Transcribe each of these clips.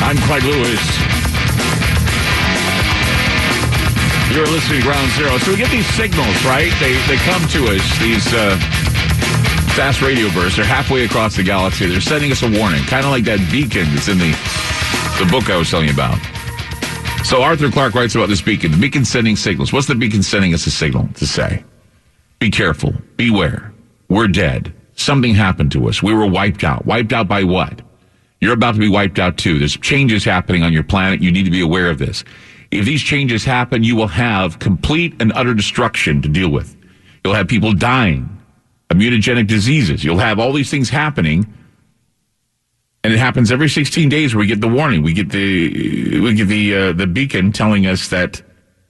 I'm Clyde Lewis. You're listening to Ground Zero. So we get these signals, right? They come to us, these fast radio bursts. They're halfway across the galaxy. They're sending us a warning, kind of like that beacon that's in the book I was telling you about. So Arthur Clarke writes about this beacon. The beacon's sending signals. What's the beacon sending us a signal to say? Be careful. Beware. We're dead. Something happened to us. We were wiped out. Wiped out by what? You're about to be wiped out too. There's changes happening on your planet. You need to be aware of this. If these changes happen, you will have complete and utter destruction to deal with. You'll have people dying, immunogenic diseases. You'll have all these things happening. And it happens every 16 days where we get the warning. We get the beacon telling us that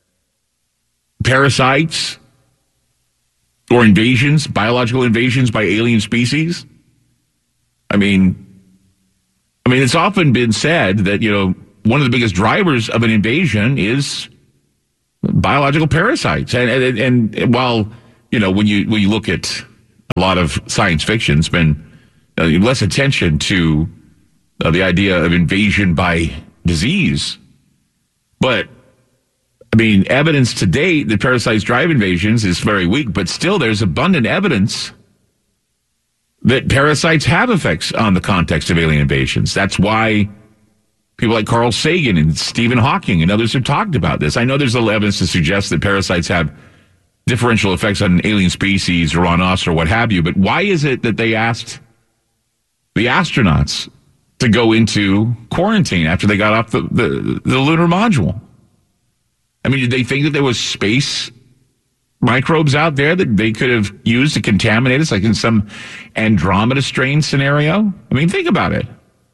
parasites or invasions, biological invasions by alien species. I mean, it's often been said that, one of the biggest drivers of an invasion is biological parasites. And while, when you look at a lot of science fiction, it's been less attention to the idea of invasion by disease. But, evidence to date that parasites drive invasions is very weak, but still there's abundant evidence that parasites have effects on the context of alien invasions. That's why people like Carl Sagan and Stephen Hawking and others have talked about this. I know there's a little evidence to suggest that parasites have differential effects on alien species or on us or what have you, but why is it that they asked the astronauts to go into quarantine after they got off the lunar module? Did they think that there was space microbes out there that they could have used to contaminate us, like in some Andromeda strain scenario? Think about it.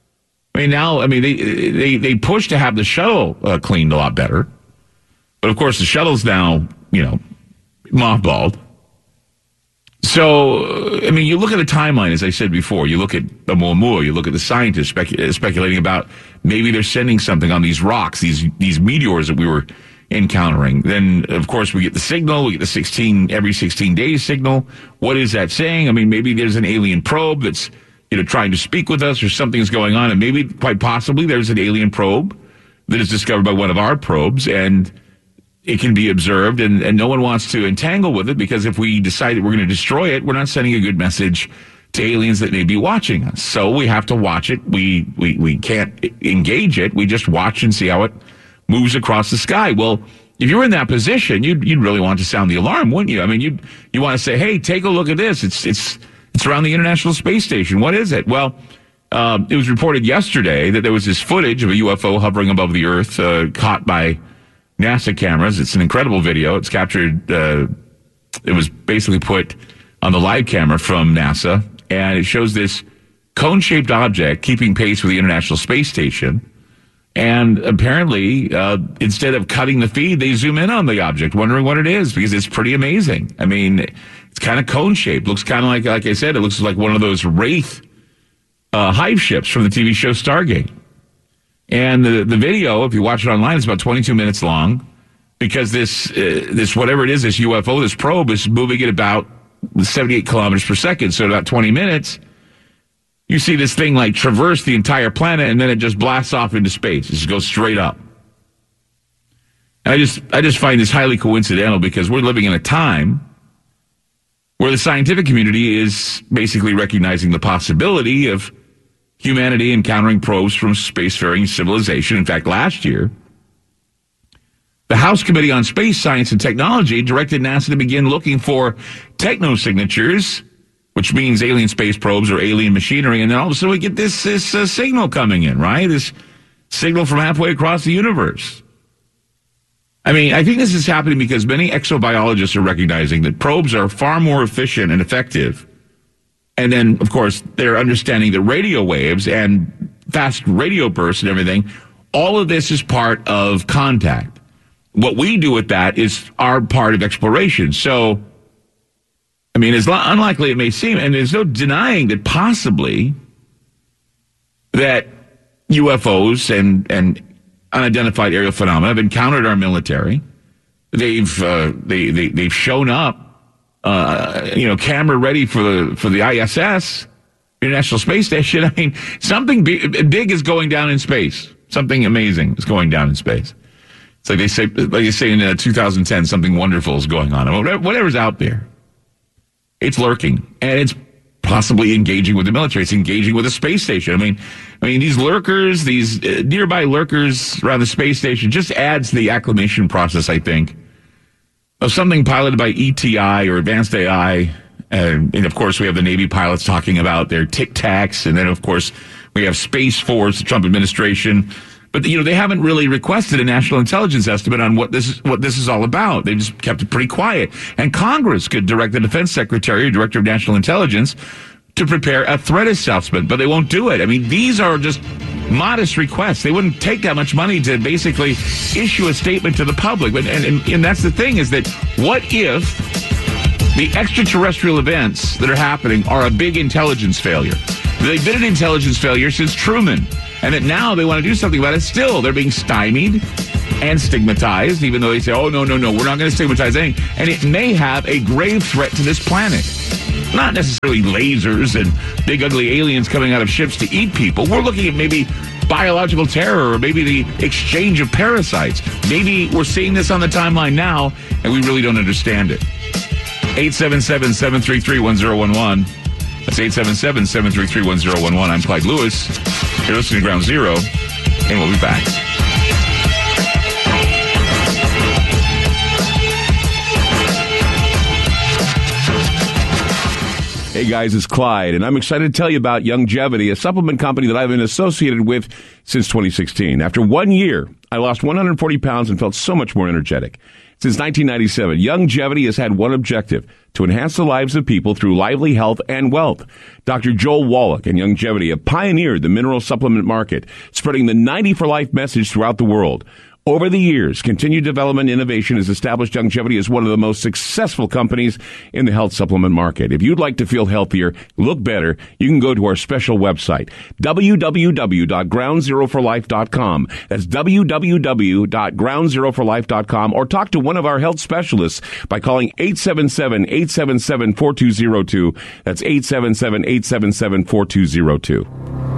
They push to have the shuttle cleaned a lot better. But, of course, the shuttle's now, mothballed. So, you look at the timeline, as I said before. You look at Oumuamua. You look at the scientists speculating about maybe they're sending something on these rocks, these meteors that we were encountering. Then, of course, we get the signal. We get the every 16 days signal. What is that saying? Maybe there's an alien probe that's trying to speak with us, or something's going on, and maybe, quite possibly, there's an alien probe that is discovered by one of our probes, and it can be observed, and no one wants to entangle with it, because if we decide that we're going to destroy it, we're not sending a good message to aliens that may be watching us. So we have to watch it. We can't engage it. We just watch and see how it moves across the sky. Well, if you're in that position, you'd really want to sound the alarm, wouldn't you? You want to say, hey, take a look at this. It's around the International Space Station. What is it? Well, it was reported yesterday that there was this footage of a UFO hovering above the Earth, caught by NASA cameras. It's an incredible video. It's captured, it was basically put on the live camera from NASA, and it shows this cone-shaped object keeping pace with the International Space Station. And apparently, instead of cutting the feed, they zoom in on the object, wondering what it is, because it's pretty amazing. It's kind of cone-shaped. Looks kind of like I said, it looks like one of those Wraith hive ships from the TV show Stargate. And the video, if you watch it online, is about 22 minutes long, because this whatever it is, this UFO, this probe, is moving at about 78 kilometers per second. So about 20 minutes, you see this thing traverse the entire planet, and then it just blasts off into space. It just goes straight up. And I just find this highly coincidental, because we're living in a time where the scientific community is basically recognizing the possibility of humanity encountering probes from spacefaring civilization. In fact, last year, the House Committee on Space Science and Technology directed NASA to begin looking for technosignatures, which means alien space probes or alien machinery, and then all of a sudden we get this signal coming in, right? This signal from halfway across the universe. I think this is happening because many exobiologists are recognizing that probes are far more efficient and effective. And then, of course, they're understanding that radio waves and fast radio bursts and everything, all of this is part of contact. What we do with that is our part of exploration. So, as unlikely it may seem, and there's no denying that possibly that UFOs and unidentified aerial phenomena have encountered our military. They've shown up, camera ready for the ISS, International Space Station. Something big is going down in space. Something amazing is going down in space. It's like they say in 2010, something wonderful is going on. Whatever's out there, it's lurking, and it's possibly engaging with the military. It's engaging with a space station. I mean, these lurkers, these nearby lurkers around the space station, just adds to the acclimation process, I think, of something piloted by ETI or Advanced AI. And of course, we have the Navy pilots talking about their Tic Tacs. And then, of course, we have Space Force, the Trump administration. But, they haven't really requested a national intelligence estimate on what this is all about. They just kept it pretty quiet. And Congress could direct the defense secretary or director of national intelligence to prepare a threat assessment, but they won't do it. I mean, these are just modest requests. They wouldn't take that much money to basically issue a statement to the public. And that's the thing, is that what if the extraterrestrial events that are happening are a big intelligence failure? They've been an intelligence failure since Truman. And that now they want to do something about it. Still, they're being stymied and stigmatized, even though they say, oh, no, we're not going to stigmatize anything. And it may have a grave threat to this planet. Not necessarily lasers and big ugly aliens coming out of ships to eat people. We're looking at maybe biological terror, or maybe the exchange of parasites. Maybe we're seeing this on the timeline now, and we really don't understand it. 877-733-1011. That's 877-733-1011. I'm Clyde Lewis. You're listening to Ground Zero, and we'll be back. Hey guys, it's Clyde, and I'm excited to tell you about Youngevity, a supplement company that I've been associated with since 2016. After 1 year, I lost 140 pounds and felt so much more energetic. Since 1997, Youngevity has had one objective: to enhance the lives of people through lively health and wealth. Dr. Joel Wallach and Youngevity have pioneered the mineral supplement market, spreading the 90 for life message throughout the world. Over the years, continued development and innovation has established Youngevity as one of the most successful companies in the health supplement market. If you'd like to feel healthier, look better, you can go to our special website, www.groundzeroforlife.com. That's www.groundzeroforlife.com, or talk to one of our health specialists by calling 877-877-4202. That's 877-877-4202.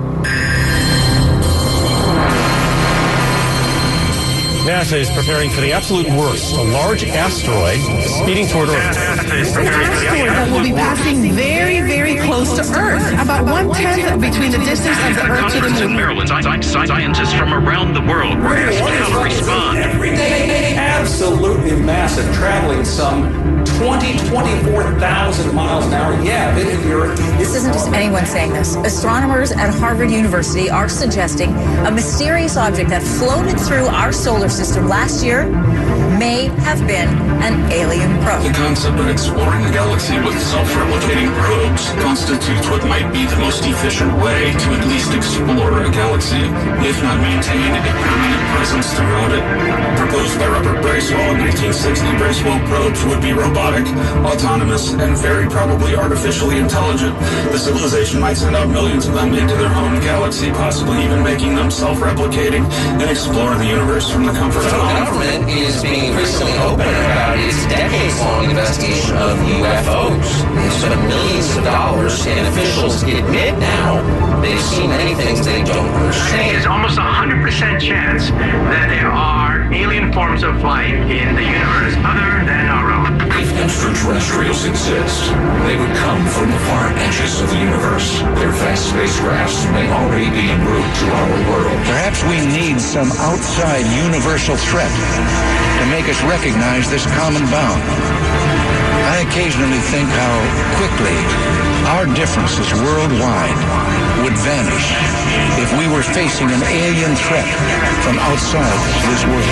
NASA is preparing for the absolute worst. A large asteroid speeding toward Earth. It's an asteroid that will be passing very, very close to Earth. About 1/10 between the distance of the Earth to the moon. Maryland, scientists from around the world were asked how to respond. Every day, absolutely massive, traveling some 24,000 miles an hour. Yeah, hitting the Earth. This isn't just anyone saying this. Astronomers at Harvard University are suggesting a mysterious object that floated through our solar system last year may have been an alien probe. The concept of exploring the galaxy with self-replicating probes constitutes what might be the most efficient way to at least explore a galaxy, if not maintain a permanent presence throughout it. Proposed by Robert Bracewell in 1960, Bracewell probes would be robotic, autonomous, and very probably artificially intelligent. The civilization might send out millions of them into their home galaxy, possibly even making them self-replicating, and explore the universe from the comfort of home. The government is being increasingly open about its decades-long investigation of UFOs. They've spent millions of dollars, and officials admit now they've seen many things they don't understand. There's almost 100% chance that there are alien forms of life in the universe other than our own. If extraterrestrials exist, they would come from the far edges of the universe. Their vast spacecrafts may already be en route to our world. Perhaps we need some outside universal threat to make us recognize this common bound. I occasionally think how quickly our differences worldwide would vanish if we were facing an alien threat from outside this world.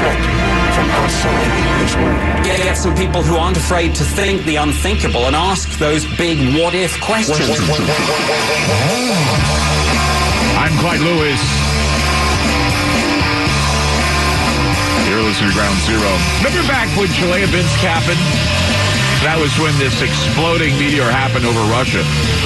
Get some people who aren't afraid to think the unthinkable and ask those big what-if questions. I'm Clyde Lewis. You're listening to Ground Zero. Remember back when Chelyabinsk happened? That was when this exploding meteor happened over Russia.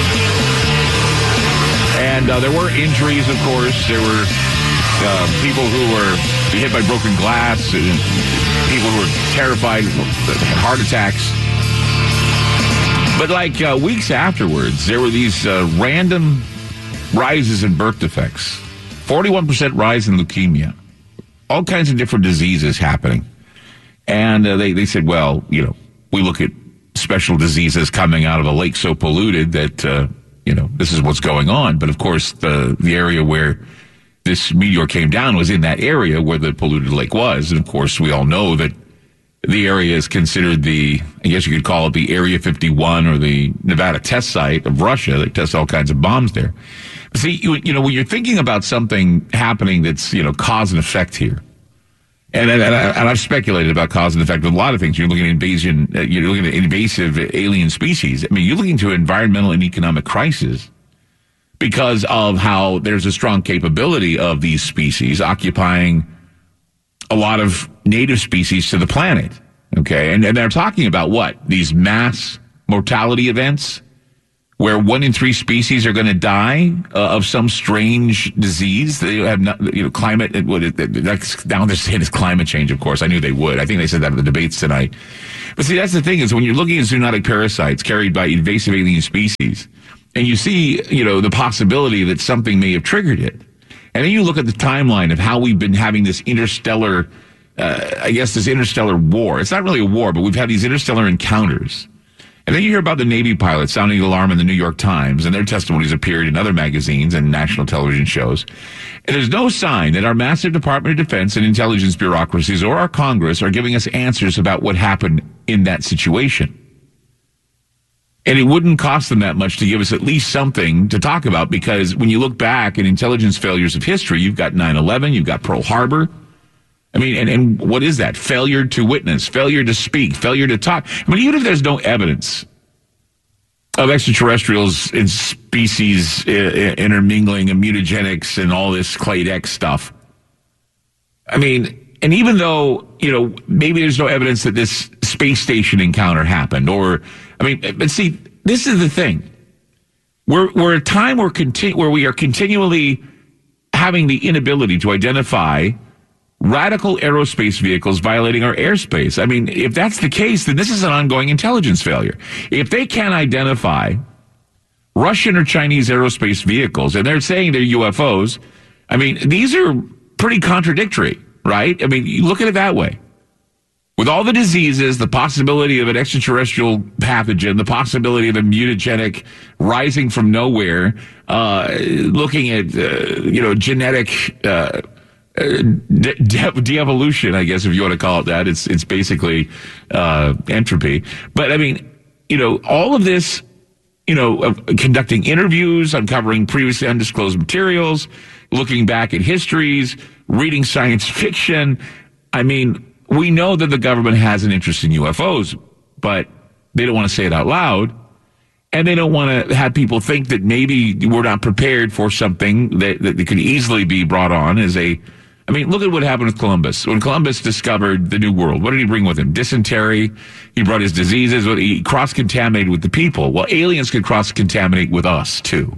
And there were injuries, of course. There were people who were hit by broken glass, and people who were terrified, heart attacks. But like weeks afterwards, there were these random rises in birth defects 41% rise in leukemia. All kinds of different diseases happening. And they said, well, we look at special diseases coming out of a lake so polluted that, this is what's going on. But, of course, the area where this meteor came down was in that area where the polluted lake was. And, of course, we all know that the area is considered I guess you could call it the Area 51 or the Nevada test site of Russia. They test all kinds of bombs there. But see, when you're thinking about something happening that's, cause and effect here, and I've speculated about cause and effect with a lot of things. You're looking at invasive alien species. I mean, you're looking to environmental and economic crisis because of how there's a strong capability of these species occupying a lot of native species to the planet. Okay. And they're talking about what? These mass mortality events where 1 in 3 species are going to die of some strange disease. They have not, climate. Now they're saying it's climate change, of course. I knew they would. I think they said that at the debates tonight. But see, that's the thing is when you're looking at zoonotic parasites carried by invasive alien species and you see, the possibility that something may have triggered it. And then you look at the timeline of how we've been having this interstellar, this interstellar war. It's not really a war, but we've had these interstellar encounters. And then you hear about the Navy pilots sounding the alarm in the New York Times, and their testimonies appeared in other magazines and national television shows. And there's no sign that our massive Department of Defense and intelligence bureaucracies or our Congress are giving us answers about what happened in that situation. And it wouldn't cost them that much to give us at least something to talk about, because when you look back at intelligence failures of history, you've got 9/11, you've got Pearl Harbor. I mean, and what is that? Failure to witness, failure to speak, failure to talk. I mean, even if there's no evidence of extraterrestrials in species intermingling and mutagenics and all this Clade X stuff. I mean, and even though, maybe there's no evidence that this space station encounter happened but see, this is the thing. We're at a time where we are continually having the inability to identify radical aerospace vehicles violating our airspace. I mean, if that's the case, then this is an ongoing intelligence failure. If they can't identify Russian or Chinese aerospace vehicles, and they're saying they're UFOs, I mean, these are pretty contradictory, right? I mean, you look at it that way. With all the diseases, the possibility of an extraterrestrial pathogen, the possibility of a mutagenic rising from nowhere, looking at, genetic de-evolution, I guess, if you want to call it that. It's basically entropy. But, I mean, all of this, conducting interviews, uncovering previously undisclosed materials, looking back at histories, reading science fiction. I mean, we know that the government has an interest in UFOs, but they don't want to say it out loud. And they don't want to have people think that maybe we're not prepared for something that could easily be brought on as look at what happened with Columbus. When Columbus discovered the New World, what did he bring with him? Dysentery. He brought his diseases. He cross-contaminated with the people. Well, aliens could cross-contaminate with us, too.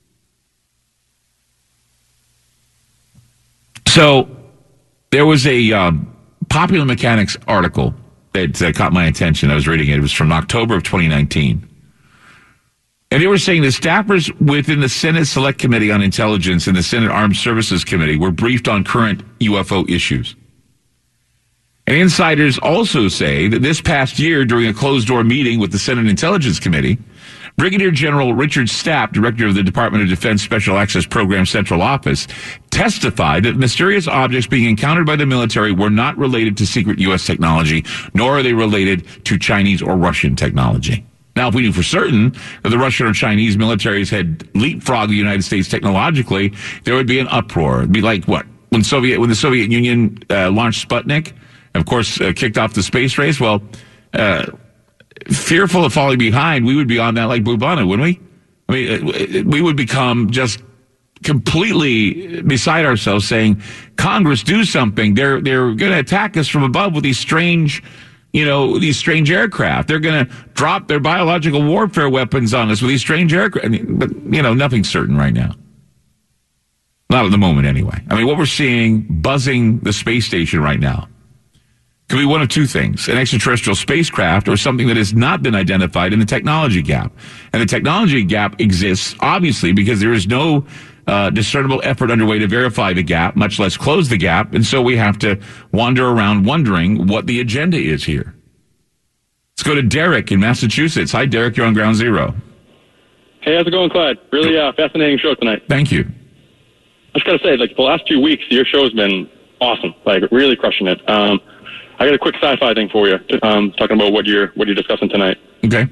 So there was a Popular Mechanics article that caught my attention. I was reading it. It was from October of 2019. And they were saying that staffers within the Senate Select Committee on Intelligence and the Senate Armed Services Committee were briefed on current UFO issues. And insiders also say that this past year, during a closed-door meeting with the Senate Intelligence Committee, Brigadier General Richard Stapp, director of the Department of Defense Special Access Program Central Office, testified that mysterious objects being encountered by the military were not related to secret U.S. technology, nor are they related to Chinese or Russian technology. Now, if we knew for certain that the Russian or Chinese militaries had leapfrogged the United States technologically, there would be an uproar. It'd be like what? When the Soviet Union launched Sputnik, and of course, kicked off the space race. Well, fearful of falling behind, we would be on that like Blue Bonnet, wouldn't we? I mean, we would become just completely beside ourselves saying, Congress, do something. They're going to attack us from above with these strange aircraft. They're going to drop their biological warfare weapons on us with these strange aircraft. But, nothing's certain right now. Not at the moment, anyway. I mean, what we're seeing buzzing the space station right now could be one of two things: an extraterrestrial spacecraft or something that has not been identified in the technology gap. And the technology gap exists, obviously, because there is no discernible effort underway to verify the gap, much less close the gap. And so we have to wander around wondering what the agenda is here. Let's go to Derek in Massachusetts. Hi, Derek. You're on Ground Zero. Hey, how's it going, Clyde? Really fascinating show tonight. Thank you. I just got to say, the last 2 weeks, your show's been awesome. Really crushing it. I got a quick sci-fi thing for you, talking about what you're discussing tonight. Okay.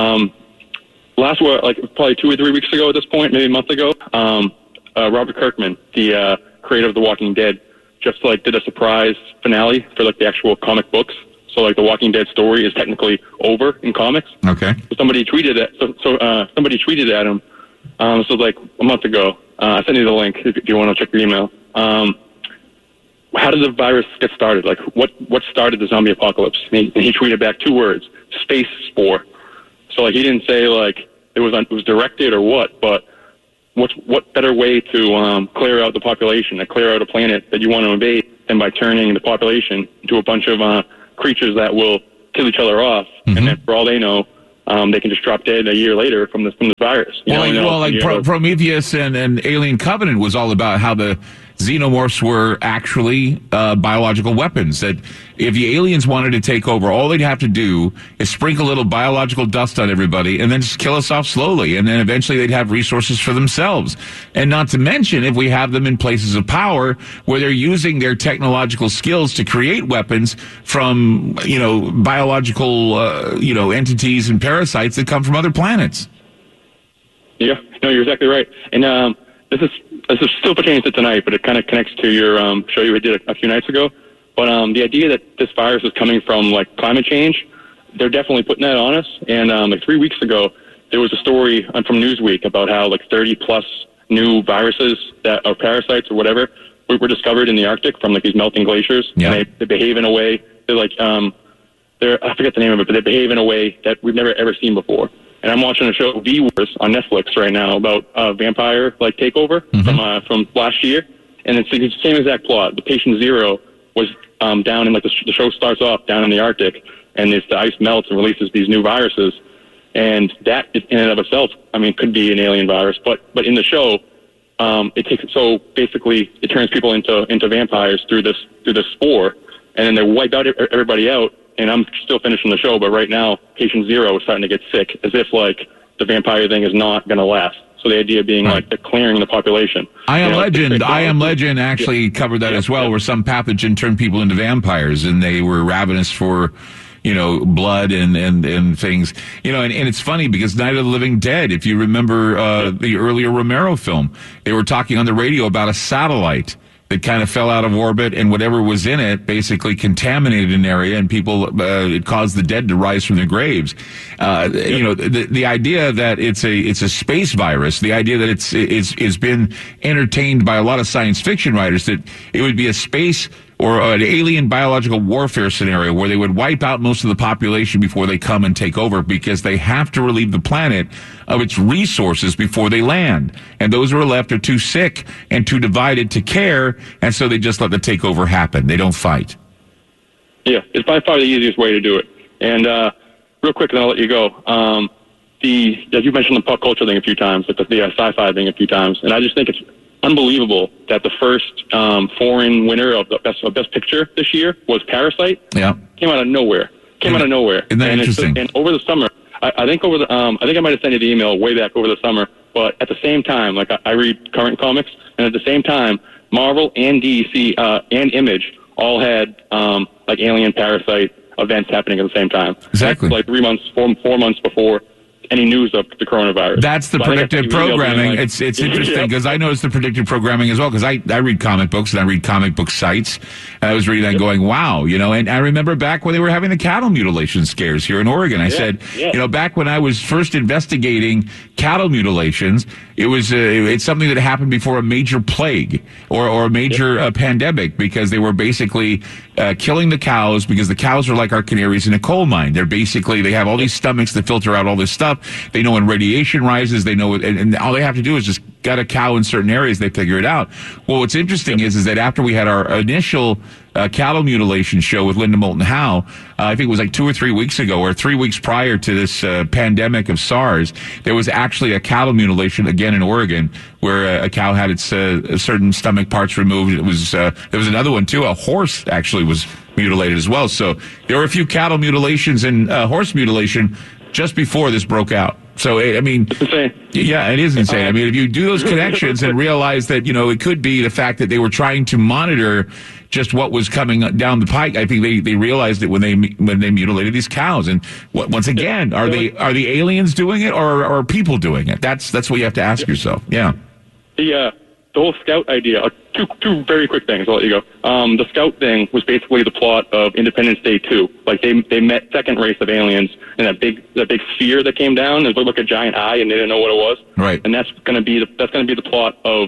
Probably 2 or 3 weeks ago at this point, maybe a month ago, Robert Kirkman, the creator of The Walking Dead, just did a surprise finale for the actual comic books. So The Walking Dead story is technically over in comics. Okay. So somebody tweeted at him. This was a month ago. I sent you the link if you want to check your email. How did the virus get started? What started the zombie apocalypse? And he tweeted back 2 words: space spore. So he didn't say it was directed or what, but what better way to clear out the population, to clear out a planet that you want to invade, than by turning the population into a bunch of creatures that will kill each other off, and then for all they know, they can just drop dead a year later from the virus. Prometheus and Alien Covenant was all about how the xenomorphs were actually biological weapons. That if the aliens wanted to take over, all they'd have to do is sprinkle a little biological dust on everybody and then just kill us off slowly. And then eventually they'd have resources for themselves. And not to mention, if we have them in places of power where they're using their technological skills to create weapons from, biological, entities and parasites that come from other planets. Yeah, no, you're exactly right. And this is still pertaining to tonight, but it kind of connects to your show you did a few nights ago. But the idea that this virus is coming from climate change, they're definitely putting that on us. And 3 weeks ago, there was a story from Newsweek about how 30 plus new viruses that are parasites or whatever were discovered in the Arctic from these melting glaciers. Yeah. And they behave in a way I forget the name of it, but they behave in a way that we've never ever seen before. And I'm watching a show, V-Wars, on Netflix right now about vampire takeover from last year, and it's the same exact plot. The patient zero was down in the show starts off down in the Arctic, and the ice melts and releases these new viruses, and that in and of itself, could be an alien virus. But in the show, it turns people into vampires through this spore, and then they wipe out everybody out. And I'm still finishing the show, but right now, patient zero is starting to get sick, as if the vampire thing is not going to last. So the idea being they're clearing the population. I Am Legend actually covered that as well, where some pathogen turned people into vampires, and they were ravenous for, blood and things. And it's funny because Night of the Living Dead, if you remember the earlier Romero film, they were talking on the radio about a satellite that kind of fell out of orbit, and whatever was in it basically contaminated an area, and it caused the dead to rise from their graves. The idea that it's a space virus, the idea that it's been entertained by a lot of science fiction writers, that it would be a space or an alien biological warfare scenario where they would wipe out most of the population before they come and take over, because they have to relieve the planet of its resources before they land. And those who are left are too sick and too divided to care, and so they just let the takeover happen. They don't fight. Yeah, it's by far the easiest way to do it. And real quick, and I'll let you go. As you mentioned the pop culture thing a few times, the sci-fi thing a few times, and I just think it's unbelievable that the first foreign winner of the best picture this year was Parasite. Yeah, came out of nowhere. Isn't that interesting? And over the summer, I think I might have sent you the email way back over the summer. But at the same time, I read current comics, and at the same time, Marvel and DC and Image all had Alien, Parasite events happening at the same time. Exactly. 3 months, 4 months before any news of the coronavirus. That's the predictive programming. It's interesting because I noticed the predictive programming as well, because I read comic books and I read comic book sites, and I was reading that going, wow, and I remember back when they were having the cattle mutilation scares here in Oregon. I said, back when I was first investigating cattle mutilations, it's something that happened before a major plague or a major pandemic, because they were basically killing the cows, because the cows are like our canaries in a coal mine. They have all these stomachs that filter out all this stuff. They know when radiation rises, they know, and all they have to do is just got a cow in certain areas, they figure it out. Well, what's interesting is that after we had our initial cattle mutilation show with Linda Moulton Howe, I think it was like 2 or 3 weeks ago, or 3 weeks prior to this pandemic of SARS, there was actually a cattle mutilation again in Oregon where a cow had its certain stomach parts removed. It was there was another one too. A horse actually was mutilated as well. So there were a few cattle mutilations and horse mutilation just before this broke out. So, I mean, it's insane. Yeah, it is insane. I mean, if you do those connections and realize that, it could be the fact that they were trying to monitor just what was coming down the pike. I think they realized it when they mutilated these cows. And once again, are the aliens doing it or are people doing it? That's what you have to ask yourself. Yeah. The whole scout idea, two very quick things, I'll let you go. The scout thing was basically the plot of Independence Day 2. Like they met second race of aliens and that big sphere that came down, it looked like a giant eye and they didn't know what it was. Right. And that's gonna be the plot of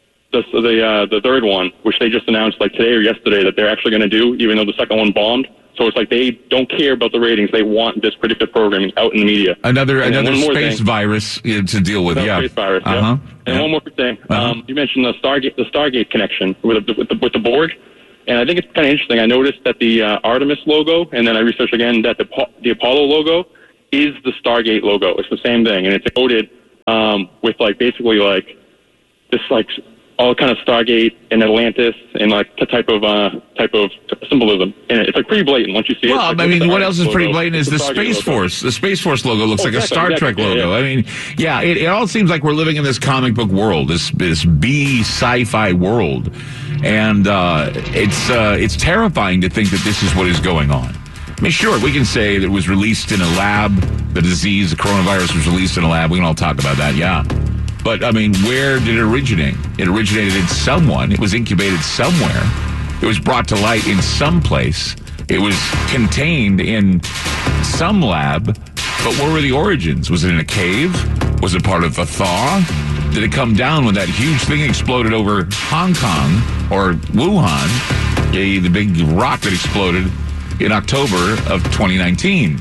the third one, which they just announced like today or yesterday that they're actually gonna do, even though the second one bombed. So it's like they don't care about the ratings. They want this predictive programming out in the media. Another space virus to deal with. Space virus. Yeah. And one more thing. You mentioned the Stargate connection with the Borg, and I think it's kind of interesting. I noticed that the Artemis logo, and then I researched again that the Apollo logo is the Stargate logo. It's the same thing, and it's coded with basically this all kind of Stargate and Atlantis and the type of symbolism. And it's pretty blatant once you see it. Well, I mean, what else is pretty blatant is the Space Force. The Space Force logo looks like a Star Trek logo. Yeah. I mean, it all seems like we're living in this comic book world, this B sci-fi world. And it's terrifying to think that this is what is going on. I mean, sure, we can say that it was released in a lab. The coronavirus was released in a lab. We can all talk about that, yeah. But, I mean, where did it originate? It originated in someone. It was incubated somewhere. It was brought to light in some place. It was contained in some lab. But what were the origins? Was it in a cave? Was it part of a thaw? Did it come down when that huge thing exploded over Hong Kong or Wuhan? The big rock that exploded in October of 2019.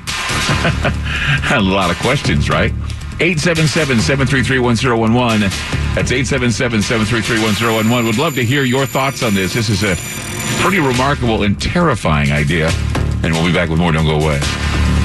A lot of questions, right? 877-733-1011. That's 877-733-1011. Would love to hear your thoughts on this. This is a pretty remarkable and terrifying idea. And we'll be back with more. Don't go away.